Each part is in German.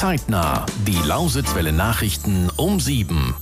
Zeitnah. Die Lausitzwelle Nachrichten um 7.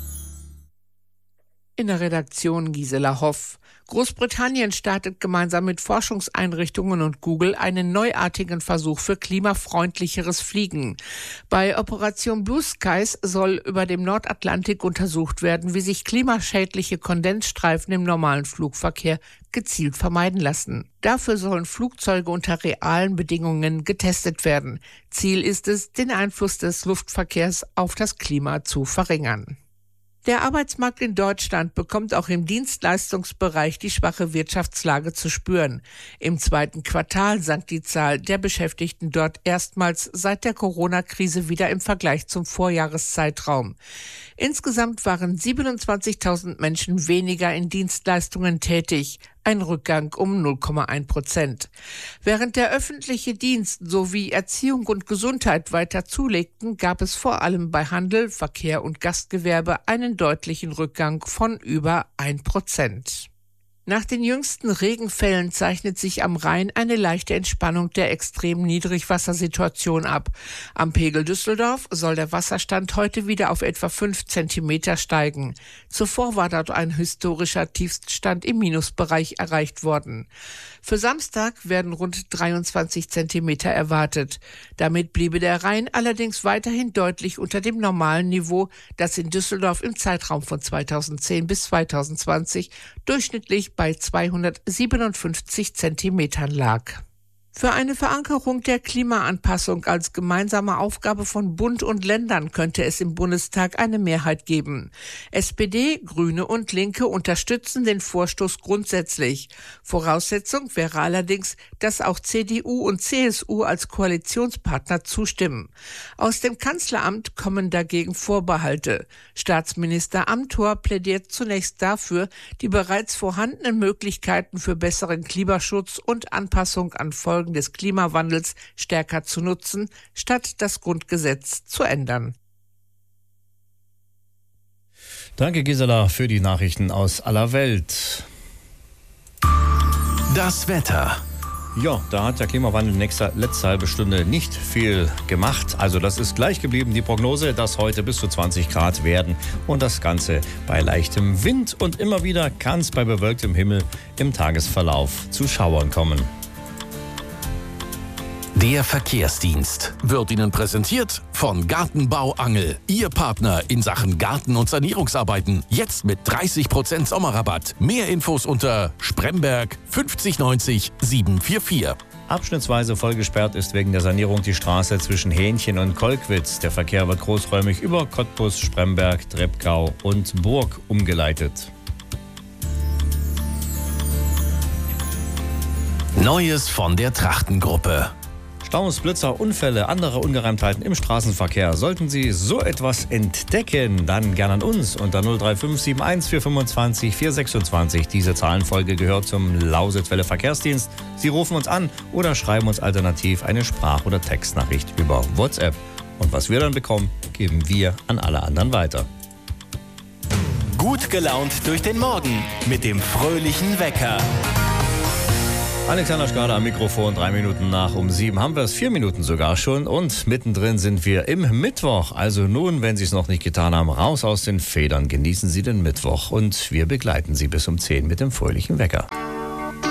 In der Redaktion Gisela Hoff. Großbritannien startet gemeinsam mit Forschungseinrichtungen und Google einen neuartigen Versuch für klimafreundlicheres Fliegen. Bei Operation Blue Skies soll über dem Nordatlantik untersucht werden, wie sich klimaschädliche Kondensstreifen im normalen Flugverkehr gezielt vermeiden lassen. Dafür sollen Flugzeuge unter realen Bedingungen getestet werden. Ziel ist es, den Einfluss des Luftverkehrs auf das Klima zu verringern. Der Arbeitsmarkt in Deutschland bekommt auch im Dienstleistungsbereich die schwache Wirtschaftslage zu spüren. Im zweiten Quartal sank die Zahl der Beschäftigten dort erstmals seit der Corona-Krise wieder im Vergleich zum Vorjahreszeitraum. Insgesamt waren 27.000 Menschen weniger in Dienstleistungen tätig, ein Rückgang um 0,1%. Während der öffentliche Dienst sowie Erziehung und Gesundheit weiter zulegten, gab es vor allem bei Handel, Verkehr und Gastgewerbe einen deutlichen Rückgang von über 1%. Nach den jüngsten Regenfällen zeichnet sich am Rhein eine leichte Entspannung der extremen Niedrigwassersituation ab. Am Pegel Düsseldorf soll der Wasserstand heute wieder auf etwa 5 Zentimeter steigen. Zuvor war dort ein historischer Tiefststand im Minusbereich erreicht worden. Für Samstag werden rund 23 Zentimeter erwartet. Damit bliebe der Rhein allerdings weiterhin deutlich unter dem normalen Niveau, das in Düsseldorf im Zeitraum von 2010 bis 2020 durchschnittlich bei 257 Zentimetern lag. Für eine Verankerung der Klimaanpassung als gemeinsame Aufgabe von Bund und Ländern könnte es im Bundestag eine Mehrheit geben. SPD, Grüne und Linke unterstützen den Vorstoß grundsätzlich. Voraussetzung wäre allerdings, dass auch CDU und CSU als Koalitionspartner zustimmen. Aus dem Kanzleramt kommen dagegen Vorbehalte. Staatsminister Amthor plädiert zunächst dafür, die bereits vorhandenen Möglichkeiten für besseren Klimaschutz und Anpassung an Folgen des Klimawandels stärker zu nutzen, statt das Grundgesetz zu ändern. Danke, Gisela, für die Nachrichten aus aller Welt. Das Wetter. Ja, da hat der Klimawandel letzte halbe Stunde nicht viel gemacht. Also das ist gleich geblieben, die Prognose, dass heute bis zu 20 Grad werden und das Ganze bei leichtem Wind. Und immer wieder kann es bei bewölktem Himmel im Tagesverlauf zu Schauern kommen. Der Verkehrsdienst wird Ihnen präsentiert von Gartenbau Angel. Ihr Partner in Sachen Garten- und Sanierungsarbeiten. Jetzt mit 30% Sommerrabatt. Mehr Infos unter Spremberg 5090 744. Abschnittsweise voll gesperrt ist wegen der Sanierung die Straße zwischen Hähnchen und Kolkwitz. Der Verkehr wird großräumig über Cottbus, Spremberg, Treppgau und Burg umgeleitet. Neues von der Trachtengruppe. Staus, Blitzer, Unfälle, andere Ungereimtheiten im Straßenverkehr. Sollten Sie so etwas entdecken, dann gerne an uns unter 035 71 425 426. Diese Zahlenfolge gehört zum Lausitzwelle Verkehrsdienst. Sie rufen uns an oder schreiben uns alternativ eine Sprach- oder Textnachricht über WhatsApp. Und was wir dann bekommen, geben wir an alle anderen weiter. Gut gelaunt durch den Morgen mit dem fröhlichen Wecker. Alexander Schkader am Mikrofon, 3 Minuten nach um 7 haben wir es, 4 Minuten sogar schon und mittendrin sind wir im Mittwoch. Also nun, wenn Sie es noch nicht getan haben, raus aus den Federn, genießen Sie den Mittwoch und wir begleiten Sie bis um 10 mit dem fröhlichen Wecker.